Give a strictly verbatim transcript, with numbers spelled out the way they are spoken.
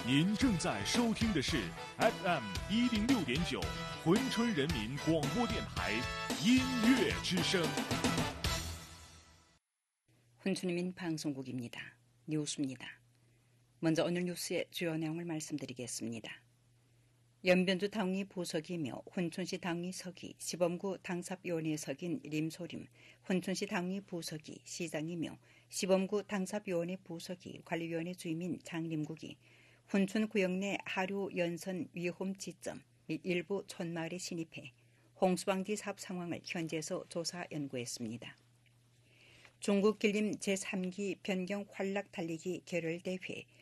您正在收听的是 에프 엠一零六点九珲春人民广播电台音乐之声。 훈춘민 방송국입니다. 뉴스입니다. 먼저 오늘 뉴스의 주요 내용을 말씀드리겠습니다. 연변주 당리 부서기이며 훈춘시 당리 서기, 시범구 당삽위원회 석인 림소림, 훈춘시 당리 부서기, 시장이며 시범구 당삽위원회 부서기, 관리위원회 주임인 장림국이 훈춘구역 내 하류 연선 위험 지점 및 일부 촌마을에 진입해 홍수방지 사업 상황을 현지에서 조사 연구했습니다. 중국 길림 제삼 기 변경 활락 달리기 결혈대회